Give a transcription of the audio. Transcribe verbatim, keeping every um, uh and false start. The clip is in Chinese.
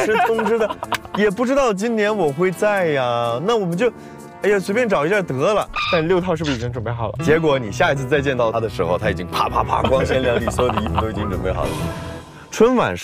时通知的，也不知道今年我会在呀。那我们就，哎呀，随便找一下得了。但六套是不是已经准备好了？结果你下一次再见到他的时候，他已经啪啪啪光鲜亮丽，所有的衣服都已经准备好了。春晚。